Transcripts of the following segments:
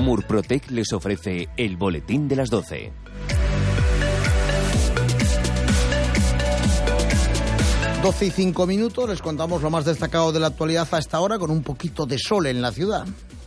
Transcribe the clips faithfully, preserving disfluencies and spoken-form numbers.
Murprotec les ofrece el boletín de las doce. doce y cinco minutos, les contamos lo más destacado de la actualidad a esta hora con un poquito de sol en la ciudad.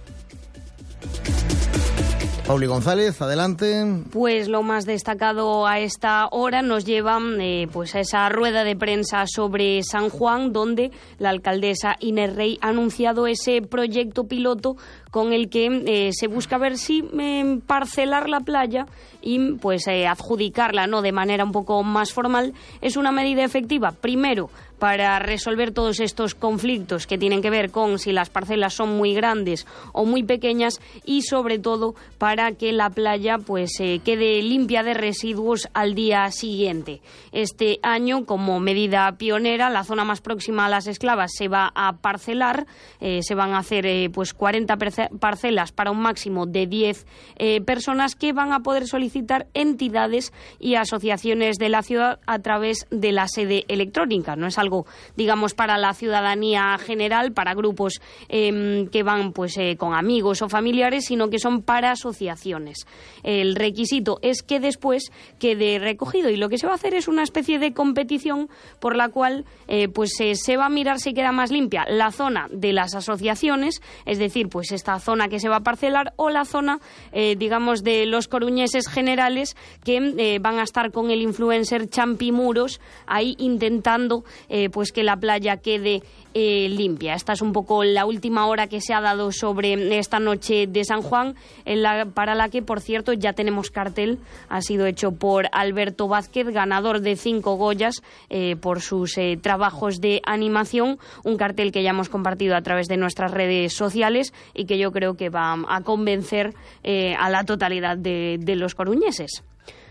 Pauli González, adelante. Pues lo más destacado a esta hora nos lleva eh, pues a esa rueda de prensa sobre San Juan, donde la alcaldesa Inés Rey ha anunciado ese proyecto piloto con el que eh, se busca ver si eh, parcelar la playa y pues eh, adjudicarla, ¿no?, de manera un poco más formal. Es una medida efectiva, primero, para resolver todos estos conflictos que tienen que ver con si las parcelas son muy grandes o muy pequeñas, y sobre todo para que la playa pues eh, quede limpia de residuos al día siguiente. Este año, como medida pionera, la zona más próxima a las esclavas se va a parcelar, eh, se van a hacer eh, pues cuarenta parcelas para un máximo de diez eh, personas que van a poder solicitar entidades y asociaciones de la ciudad a través de la sede electrónica. No es algo digamos para la ciudadanía general, para grupos eh, que van pues eh, con amigos o familiares, sino que son para asociaciones. El requisito es que después quede recogido, y lo que se va a hacer es una especie de competición por la cual eh, pues eh, se va a mirar si queda más limpia la zona de las asociaciones, es decir, pues esta zona que se va a parcelar, o la zona eh, digamos de los coruñeses generales que eh, van a estar con el influencer Champi Muros ahí intentando eh, pues que la playa quede eh, limpia. Esta es un poco la última hora que se ha dado sobre esta noche de San Juan, en la, para la que, por cierto, ya tenemos cartel. Ha sido hecho por Alberto Vázquez, ganador de cinco Goyas eh, por sus eh, trabajos de animación. Un cartel que ya hemos compartido a través de nuestras redes sociales y que yo creo que va a convencer eh, a la totalidad de, de los coruñeses.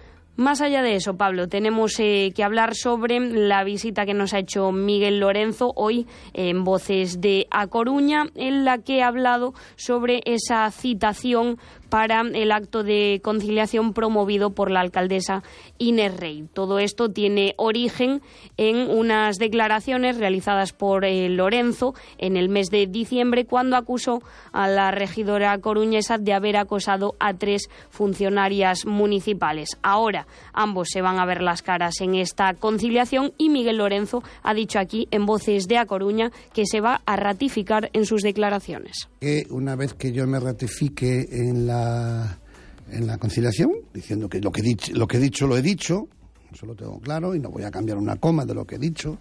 Más allá de eso, Pablo, tenemos eh, que hablar sobre la visita que nos ha hecho Miguel Lorenzo hoy en Voces de A Coruña, en la que ha hablado sobre esa citación para el acto de conciliación promovido por la alcaldesa Inés Rey. Todo esto tiene origen en unas declaraciones realizadas por eh, Lorenzo en el mes de diciembre, cuando acusó a la regidora coruñesa de haber acosado a tres funcionarias municipales. Ahora ambos se van a ver las caras en esta conciliación, y Miguel Lorenzo ha dicho aquí en Voces de A Coruña que se va a ratificar en sus declaraciones. Que una vez que yo me ratifique en la en la conciliación, diciendo que lo que, dich, lo que he dicho lo he dicho, eso lo tengo claro y no voy a cambiar una coma de lo que he dicho,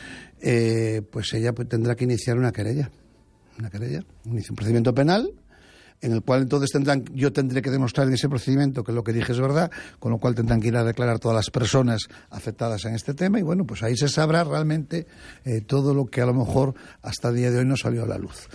eh, pues ella pues, tendrá que iniciar una querella, una querella, un, un procedimiento penal, en el cual entonces tendrán, yo tendré que demostrar en ese procedimiento que lo que dije es verdad, con lo cual tendrán que ir a declarar todas las personas afectadas en este tema, y bueno, pues ahí se sabrá realmente eh, todo lo que a lo mejor hasta el día de hoy no salió a la luz.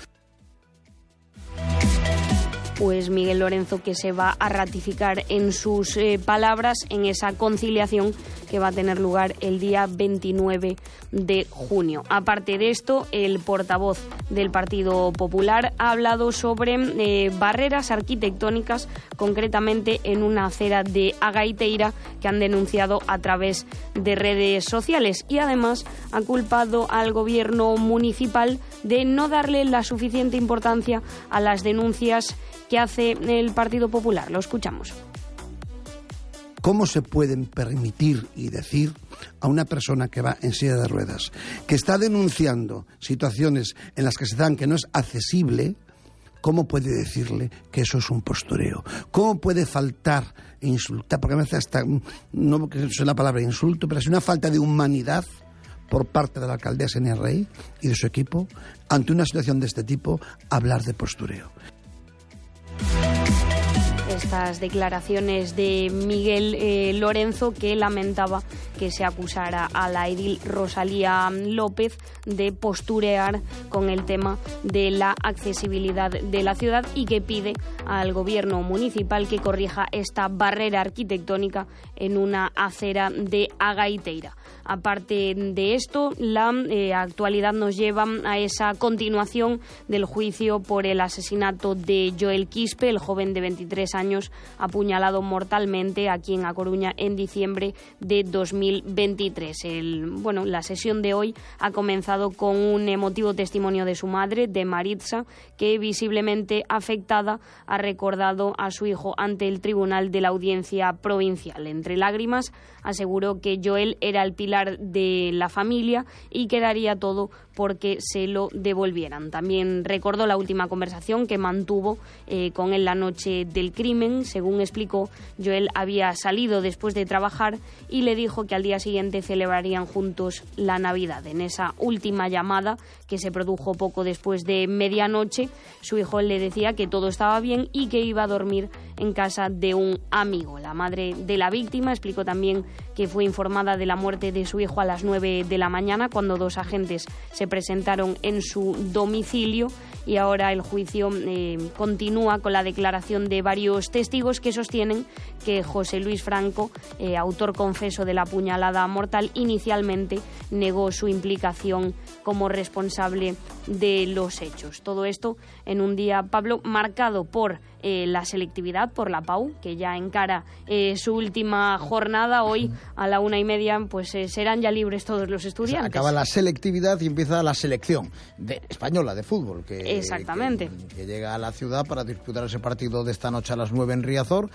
Pues Miguel Lorenzo, que se va a ratificar en sus eh, palabras en esa conciliación que va a tener lugar el día veintinueve de junio. Aparte de esto, el portavoz del Partido Popular ha hablado sobre eh, barreras arquitectónicas, concretamente en una acera de Agaiteira que han denunciado a través de redes sociales, y además ha culpado al gobierno municipal de no darle la suficiente importancia a las denuncias que hace el Partido Popular. Lo escuchamos. ¿Cómo se pueden permitir y decir a una persona que va en silla de ruedas, que está denunciando situaciones en las que se dan que no es accesible, cómo puede decirle que eso es un postureo? ¿Cómo puede faltar e insultar? Porque a veces hasta, no que es la palabra insulto, pero es una falta de humanidad por parte de la alcaldesa Inés Rey y de su equipo, ante una situación de este tipo, hablar de postureo. Estas declaraciones de Miguel eh, Lorenzo, que lamentaba que se acusara a la edil Rosalía López de posturear con el tema de la accesibilidad de la ciudad, y que pide al gobierno municipal que corrija esta barrera arquitectónica en una acera de Agaiteira. Aparte de esto, la eh, actualidad nos lleva a esa continuación del juicio por el asesinato de Joel Quispe, el joven de veintitrés años apuñalado mortalmente aquí en A Coruña en diciembre de dos mil mil veintitrés. El, bueno, la sesión de hoy ha comenzado con un emotivo testimonio de su madre, de Maritza, que visiblemente afectada ha recordado a su hijo ante el tribunal de la audiencia provincial. Entre lágrimas aseguró que Joel era el pilar de la familia y que daría todo porque se lo devolvieran. También recordó la última conversación que mantuvo eh, con él la noche del crimen. Según explicó, Joel había salido después de trabajar y le dijo que al día siguiente celebrarían juntos la Navidad. En esa última llamada, que se produjo poco después de medianoche, su hijo le decía que todo estaba bien y que iba a dormir en casa de un amigo. La madre de la víctima explicó también que fue informada de la muerte de su hijo a las nueve de la mañana, cuando dos agentes se presentaron en su domicilio, y ahora el juicio eh, continúa con la declaración de varios testigos que sostienen que José Luis Franco, eh, autor confeso de la puñalada mortal, inicialmente negó su implicación como responsable de los hechos. Todo esto en un día, Pablo, marcado por eh, la selectividad, por la P A U, que ya encara eh, su última jornada. Hoy a la una y media pues eh, serán ya libres todos los estudiantes. O sea, acaba la selectividad y empieza la selección de, española de fútbol, que, Exactamente. Que, que llega a la ciudad para disputar ese partido de esta noche a las nueve en Riazor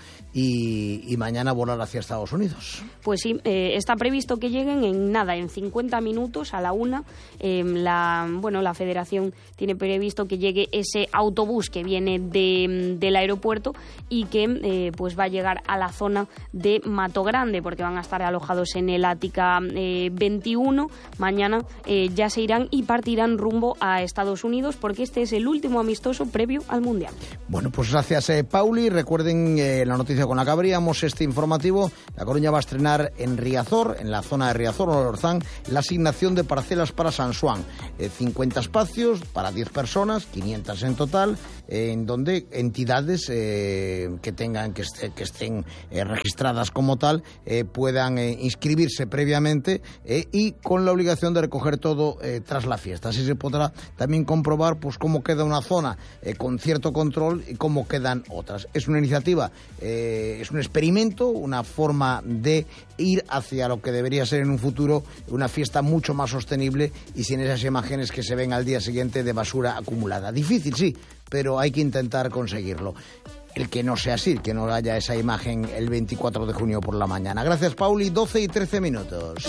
y, y mañana volar hacia Estados Unidos. Pues sí, eh, está previsto que lleguen en nada, en cincuenta minutos a la una. Eh, la, bueno, la federación tiene previsto que llegue ese autobús que viene de, del aeropuerto y que eh, pues va a llegar a la zona de Mato Grande, porque van a estar alojados en el Ática eh, veintiuno. Mañana eh, ya se irán y partirán rumbo a Estados Unidos, porque este es el último amistoso previo al Mundial. Bueno, pues gracias, eh, Pauli. Recuerden eh, la noticia con la que abríamos este informativo. La Coruña va a estrenar en Riazor, en la zona de Riazor o Lorzán, la asignación de parcelas para San Xuan. Eh, cincuenta espacios para diez personas, quinientas en total, eh, en donde entidades eh, que tengan que, este, que estén eh, registradas como tal eh, puedan eh, inscribirse previamente eh, y con la obligación de recoger todo eh, tras la fiesta. Así se podrá también comprobar pues cómo queda una zona eh, con cierto control y cómo quedan otras. Es una iniciativa, eh, es un experimento, una forma de ir hacia lo que debería ser en un futuro una fiesta mucho más sostenible y sin esas imágenes que se ven al día siguiente de basura acumulada. Difícil, sí, pero hay que intentar conseguirlo. El que no sea así, que no haya esa imagen el veinticuatro de junio por la mañana. Gracias, Pauli. doce y trece minutos.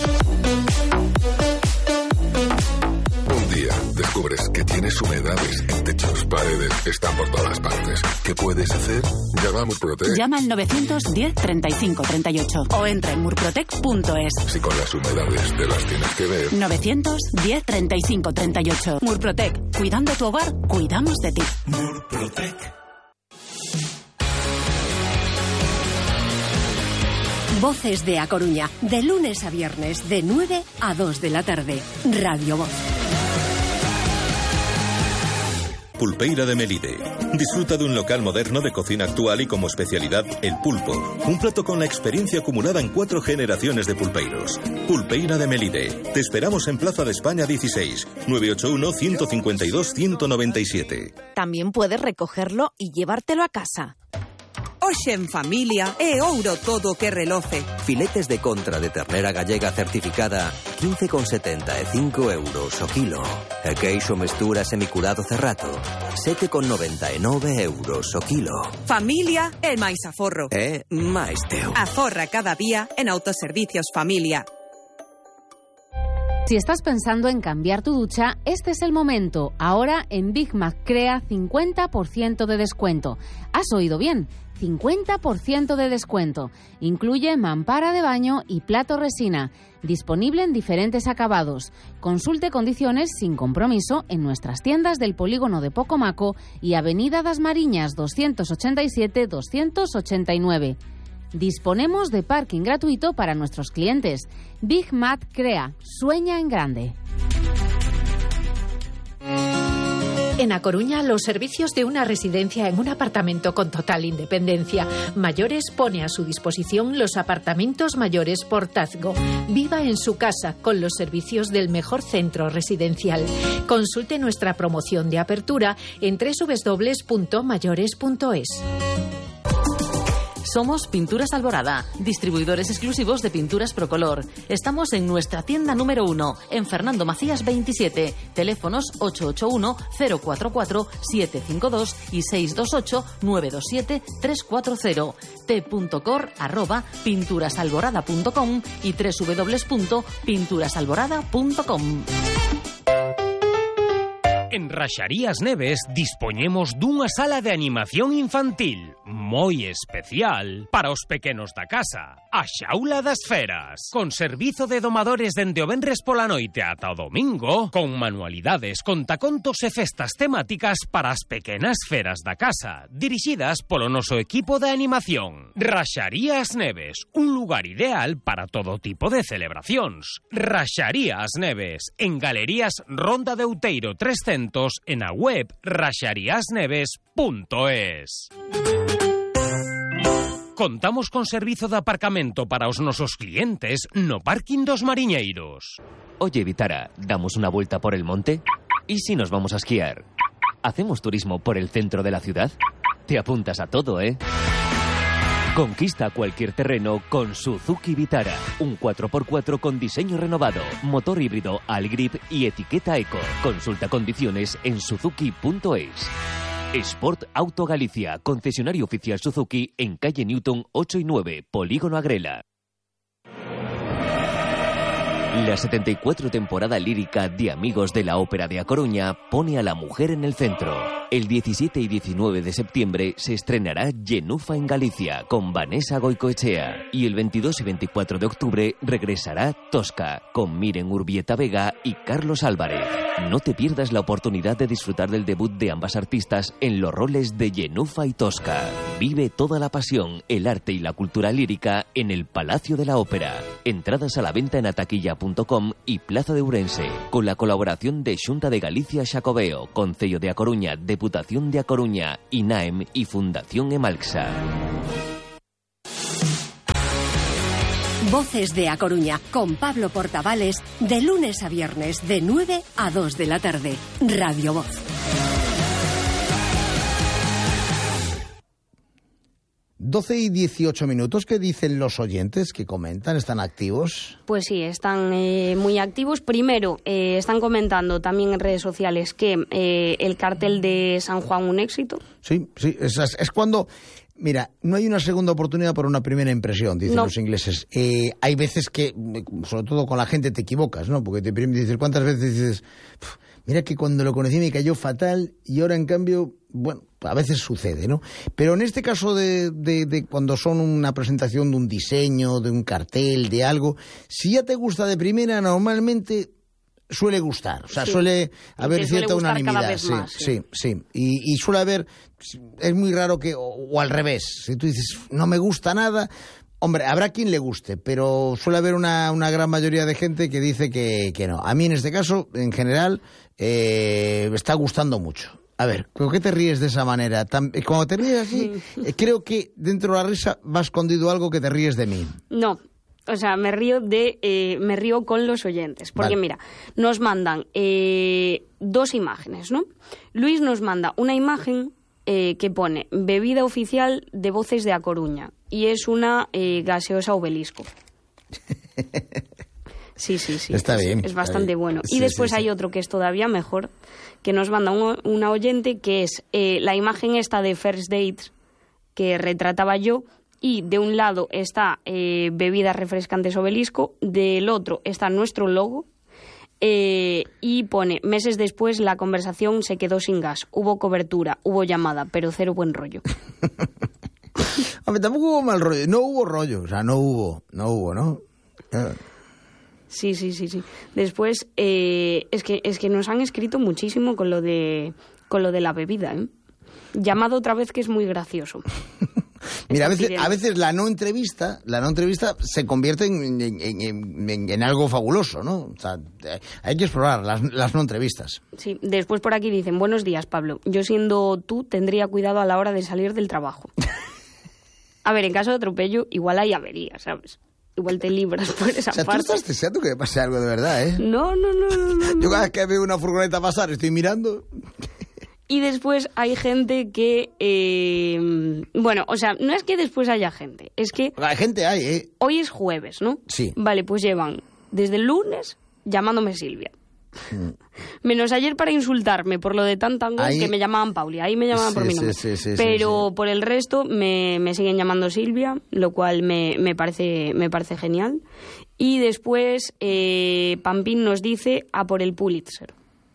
Un día descubres que tienes humedades en techos, paredes, están por todas partes. ¿Qué puedes hacer? Llama a Murprotec. Llama al novecientos diez treinta y cinco treinta y ocho o entra en murprotec punto es. Si con las humedades te las tienes que ver. novecientos diez treinta y cinco treinta y ocho. Murprotec. Cuidando tu hogar, cuidamos de ti. Murprotec. Voces de A Coruña, de lunes a viernes, de nueve a dos de la tarde. Radio Voz. Pulpeira de Melide. Disfruta de un local moderno de cocina actual y como especialidad el pulpo. Un plato con la experiencia acumulada en cuatro generaciones de pulpeiros. Pulpeira de Melide. Te esperamos en Plaza de España dieciséis, nueve ocho uno, uno cinco dos, uno nueve siete. También puedes recogerlo y llevártelo a casa. Hoxe en familia é ouro todo que reloce. Filetes de contra de ternera gallega certificada quince con setenta e cinco euros o kilo. E queixo mestura semicurado cerrato sete con noventa e nove euros o kilo. Familia é máis aforro. É máis teu. Aforra cada día en Autoservicios Familia. Si estás pensando en cambiar tu ducha, este es el momento. Ahora en Big Mac Crea cincuenta por ciento de descuento. ¿Has oído bien? cincuenta por ciento de descuento. Incluye mampara de baño y plato resina. Disponible en diferentes acabados. Consulte condiciones sin compromiso en nuestras tiendas del polígono de Pocomaco y Avenida das Mariñas doscientos ochenta y siete doscientos ochenta y nueve. Disponemos de parking gratuito para nuestros clientes. Big Mac Crea. Sueña en grande. En A Coruña, los servicios de una residencia en un apartamento con total independencia. Mayores pone a su disposición los apartamentos mayores Portazgo. Viva en su casa con los servicios del mejor centro residencial. Consulte nuestra promoción de apertura en doble u doble u doble u punto mayores punto es. Somos Pinturas Alborada, distribuidores exclusivos de pinturas Procolor. Estamos en nuestra tienda número uno, en Fernando Macías veintisiete. Teléfonos ocho ocho uno, cero cuatro cuatro, siete cinco dos y seis dos ocho, nueve dos siete, tres cuatro cero. t.cor arroba pinturasalborada punto com y w w w punto pinturasalborada punto com. En Raxarías Neves dispoñemos dunha sala de animación infantil moi especial para os pequenos da casa, a Xaula das Feras, con servizo de domadores dende o venres pola noite ata o domingo, con manualidades, contacontos e festas temáticas para as pequenas feras da casa, dirixidas polo noso equipo de animación. Raxarías Neves, un lugar ideal para todo tipo de celebracións. Raxarías Neves, en Galerías Ronda de Outeiro trescentos, en a web raxarías neves punto es. Contamos con servizo de aparcamento para os nosos clientes no parking dos Mariñeiros. Oye, Vitara, ¿damos una vuelta por el monte? ¿Y si nos vamos a esquiar? ¿Hacemos turismo por el centro de la ciudad? Te apuntas a todo, ¿eh? Conquista cualquier terreno con Suzuki Vitara. Un cuatro por cuatro con diseño renovado, motor híbrido Algrip y etiqueta Eco. Consulta condiciones en suzuki punto es. Sport Auto Galicia, concesionario oficial Suzuki en calle Newton ocho y nueve, Polígono Agrela. La setenta y cuatro temporada lírica de Amigos de la Ópera de A Coruña pone a la mujer en el centro. El diecisiete y diecinueve de septiembre se estrenará Genufa en Galicia con Vanessa Goicoechea y el veintidós y veinticuatro de octubre regresará Tosca con Miren Urbieta Vega y Carlos Álvarez. No te pierdas la oportunidad de disfrutar del debut de ambas artistas en los roles de Genufa y Tosca. Vive toda la pasión, el arte y la cultura lírica en el Palacio de la Ópera. Entradas a la venta en ataquilla punto com y Plaza de Ourense, con la colaboración de Xunta de Galicia Xacobeo, Concello de A Coruña, Deputación de A Coruña, INAEM y Fundación Emalxa. Voces de A Coruña, con Pablo Portavales, de lunes a viernes, de nueve a dos de la tarde. Radio Voz. doce y dieciocho minutos. ¿Qué dicen los oyentes que comentan? ¿Están activos? Pues sí, están eh, muy activos. Primero, eh, están comentando también en redes sociales que eh, el cartel de San Juan un éxito. Sí, sí, es, es cuando... Mira, no hay una segunda oportunidad por una primera impresión, dicen no. los ingleses. Eh, hay veces que, sobre todo con la gente, te equivocas, ¿no? Porque te dices, ¿cuántas veces dices, mira que cuando lo conocí me cayó fatal y ahora, en cambio, bueno, a veces sucede, ¿no? Pero en este caso de, de, de cuando son una presentación de un diseño, de un cartel, de algo, si ya te gusta de primera, normalmente... suele gustar, o sea, sí. suele haber suele cierta unanimidad, sí, más, sí, sí, sí, y, y suele haber, es muy raro que, o, o al revés, si tú dices, no me gusta nada, hombre, habrá quien le guste, pero suele haber una, una gran mayoría de gente que dice que, que no. A mí en este caso, en general, eh, me está gustando mucho. A ver, ¿por qué te ríes de esa manera? Cuando te ríes así, creo que dentro de la risa va escondido algo que te ríes de mí. No. O sea, me río de eh, me río con los oyentes. Porque, vale. mira, nos mandan eh, dos imágenes, ¿no? Luis nos manda una imagen eh, que pone bebida oficial de Voces de A Coruña. Y es una eh, gaseosa Obelisco. Sí, sí, sí. Está es, bien. Es está bastante bien. bueno. Y sí, después sí, hay sí. otro que es todavía mejor, que nos manda un, una oyente, que es eh, la imagen esta de First Dates que retrataba yo. Y de un lado está eh, bebidas refrescantes Obelisco, del otro está nuestro logo eh, y pone, meses después la conversación se quedó sin gas, hubo cobertura, hubo llamada, pero cero buen rollo. A ver, tampoco hubo mal rollo, no hubo rollo, o sea, no hubo, no hubo, ¿no? Eh. Sí, sí, sí, sí. Después, eh, es que es que nos han escrito muchísimo con lo de, con lo de la bebida, ¿eh? Llamado otra vez, que es muy gracioso. Mira, a veces, a veces la no entrevista, la no entrevista se convierte en, en, en, en, en algo fabuloso, ¿no? O sea, hay que explorar las, las no entrevistas. Sí, después por aquí dicen, buenos días, Pablo. Yo siendo tú tendría cuidado a la hora de salir del trabajo. A ver, en caso de atropello, igual hay avería, ¿sabes? Igual te libras por esa o sea, parte. tú estás deseando que me pase algo de verdad, ¿eh? No, no, no, no, no. Yo cada vez que veo una furgoneta pasar estoy mirando... Y después hay gente que... Eh, bueno, o sea, no es que después haya gente, es que... Hay gente, hay, ¿eh? Hoy es jueves, ¿no? Sí. Vale, pues llevan desde el lunes llamándome Silvia. Mm. Menos ayer para insultarme por lo de tan tango ahí... que me llamaban Pauli. Ahí me llamaban sí, por mi nombre. Sí, sí, sí, Pero sí, sí. por el resto me, me siguen llamando Silvia, lo cual me, me, parece, me parece genial. Y después eh, Pampín nos dice a por el Pulitzer.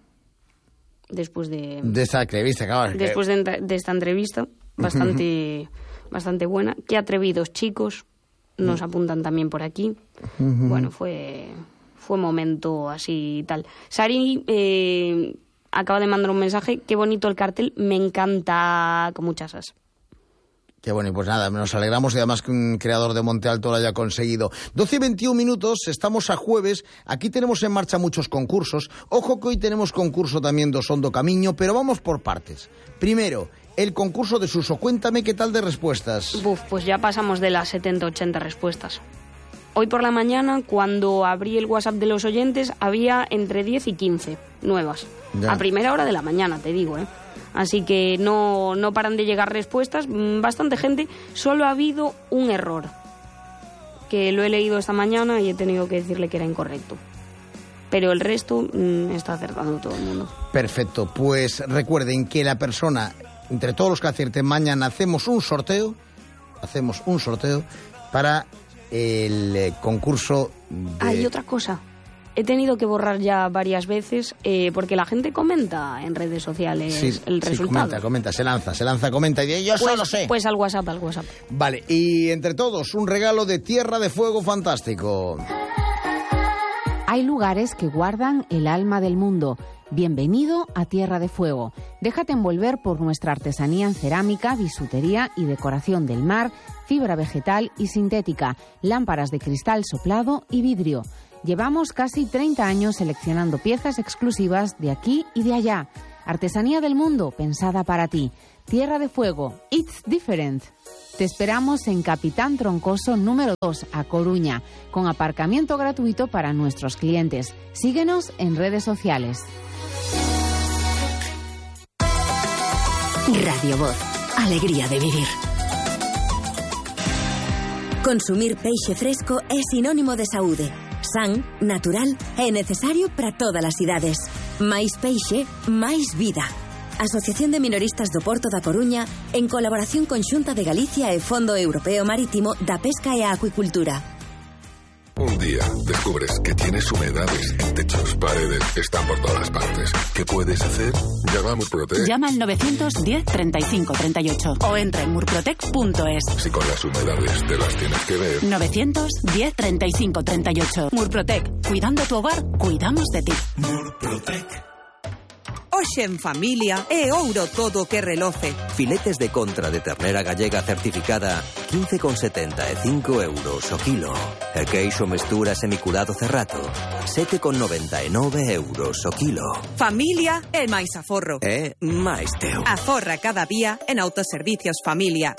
Después de... De esta entrevista, claro. Después de, de esta entrevista, bastante, bastante buena. Qué atrevidos chicos, nos apuntan también por aquí. Uh-huh. Bueno, fue, fue momento así y tal. Sari eh, acaba de mandar un mensaje, qué bonito el cartel, me encanta, con muchas as. Qué bueno, y pues nada, nos alegramos y además que un creador de Monte Alto lo haya conseguido. doce y veintiún minutos, estamos a jueves, aquí tenemos en marcha muchos concursos. Ojo que hoy tenemos concurso también dos Hondo Camiño, pero vamos por partes. Primero, el concurso de Suso. Cuéntame qué tal de respuestas. Buf, pues ya pasamos de las setenta ochenta respuestas. Hoy por la mañana, cuando abrí el WhatsApp de los oyentes, había entre diez y quince nuevas. Ya. A primera hora de la mañana, te digo, ¿eh? Así que no, no paran de llegar respuestas, bastante gente. Solo ha habido un error, que lo he leído esta mañana y he tenido que decirle que era incorrecto. Pero el resto mmm, está acertando todo el mundo. Perfecto, pues recuerden que la persona, entre todos los que acierten mañana, hacemos un sorteo, hacemos un sorteo para el eh, concurso de... Hay otra cosa. He tenido que borrar ya varias veces eh, porque la gente comenta en redes sociales sí, el sí, resultado. comenta, comenta, se lanza, se lanza, comenta y dice, yo pues, solo sé. Pues al WhatsApp, al WhatsApp. Vale, y entre todos, un regalo de Tierra de Fuego fantástico. Hay lugares que guardan el alma del mundo. Bienvenido a Tierra de Fuego. Déjate envolver por nuestra artesanía en cerámica, bisutería y decoración del mar, fibra vegetal y sintética, lámparas de cristal soplado y vidrio. Llevamos casi treinta años seleccionando piezas exclusivas de aquí y de allá. Artesanía del mundo pensada para ti. Tierra de Fuego. It's different. Te esperamos en Capitán Troncoso número dos, a Coruña, con aparcamiento gratuito para nuestros clientes. Síguenos en redes sociales. Radio Voz. Alegría de vivir. Consumir peixe fresco é sinónimo de saúde. San, natural e necesario para todas as idades. Máis peixe, máis vida. Asociación de Minoristas do Porto da Coruña, en colaboración con Xunta de Galicia e Fondo Europeo Marítimo da Pesca e a Acuicultura. Un día descubres que tienes humedades en techos, paredes, están por todas partes. ¿Qué puedes hacer? Llama a Murprotec. Llama al novecientos diez treinta y cinco treinta y ocho o entra en murprotec punto es. Si con las humedades te las tienes que ver. novecientos diez treinta y cinco treinta y ocho. Murprotec. Cuidando tu hogar, cuidamos de ti. Murprotec. Hoxe en familia é ouro todo que reloce. Filetes de contra de ternera gallega certificada quince con setenta e cinco euros o kilo. E queixo mestura semicurado cerrato sete con noventa e nove euros o kilo. Familia é máis aforro. É máis teu. Aforra cada día en Autoservicios Familia.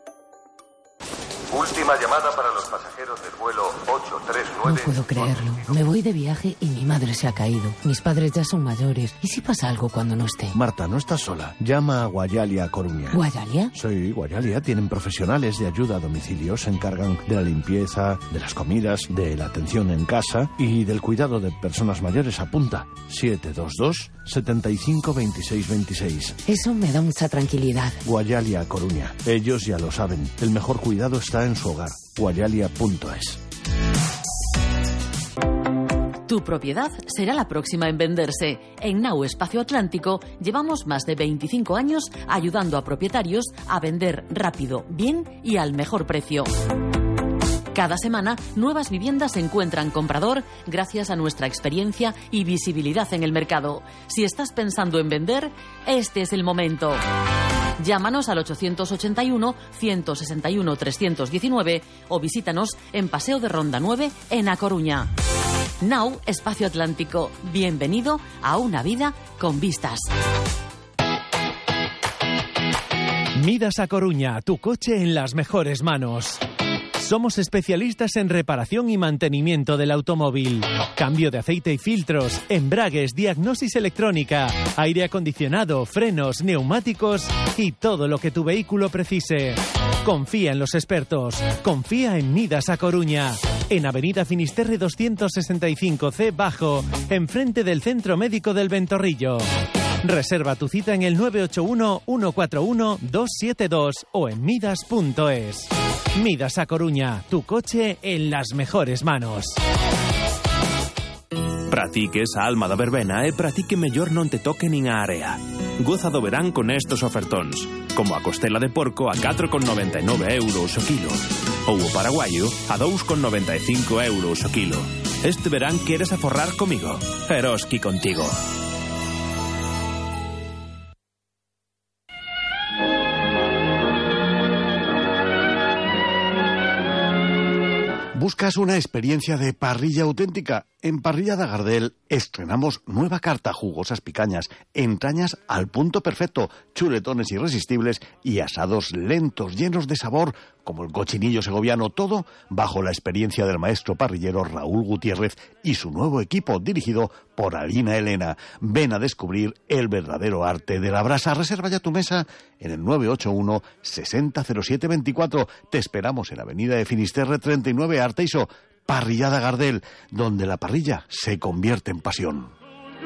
Última llamada para los pasajeros del vuelo ocho tres nueve. No puedo creerlo. Me voy de viaje y mi madre se ha caído. Mis padres ya son mayores. ¿Y si pasa algo cuando no esté? Marta, no estás sola. Llama a Guayalia Coruña. ¿Guayalia? Sí, Guayalia. Tienen profesionales de ayuda a domicilio. Se encargan de la limpieza, de las comidas, de la atención en casa y del cuidado de personas mayores. Apunta. siete dos dos, setenta y cinco, veintiséis veintiséis. Eso me da mucha tranquilidad. Guayalia Coruña. Ellos ya lo saben. El mejor cuidado está en su hogar. Guayalia punto es. Tu propiedad será la próxima en venderse. En Nau Espacio Atlántico llevamos más de veinticinco años ayudando a propietarios a vender rápido, bien y al mejor precio. Cada semana, nuevas viviendas encuentran comprador gracias a nuestra experiencia y visibilidad en el mercado. Si estás pensando en vender, este es el momento. Llámanos al ochocientos ochenta y uno, ciento sesenta y uno, trescientos diecinueve o visítanos en Paseo de Ronda nueve en A Coruña. Nau Espacio Atlántico. Bienvenido a una vida con vistas. Midas A Coruña, tu coche en las mejores manos. Somos especialistas en reparación y mantenimiento del automóvil. Cambio de aceite y filtros, embragues, diagnosis electrónica, aire acondicionado, frenos, neumáticos y todo lo que tu vehículo precise. Confía en los expertos. Confía en Midas A Coruña. En Avenida Finisterre doscientos sesenta y cinco C Bajo, enfrente del Centro Médico del Ventorrillo. Reserva tu cita en el nueve ocho uno, uno cuatro uno, dos siete dos o en midas punto es. Midas A Coruña, tu coche en las mejores manos. Pratique esa alma da verbena e pratique mellor non te toque nin a area. Goza do verán con estos ofertóns, como a costela de porco a catro con noventa e nove euros o kilo, ou o paraguayo a dous con noventa e cinco euros o kilo. Este verán queres aforrar comigo? Eroski contigo. ¿Buscas una experiencia de parrilla auténtica? En Parrillada Gardel estrenamos nueva carta, jugosas picañas, entrañas al punto perfecto, chuletones irresistibles y asados lentos, llenos de sabor, como el cochinillo segoviano, todo bajo la experiencia del maestro parrillero Raúl Gutiérrez y su nuevo equipo dirigido por Alina Elena. Ven a descubrir el verdadero arte de la brasa. Reserva ya tu mesa en el nueve ocho uno, sesenta cero siete veinticuatro. Te esperamos en Avenida de Finisterre treinta y nueve, Arteiso. Parrillada Gardel, donde la parrilla se convierte en pasión.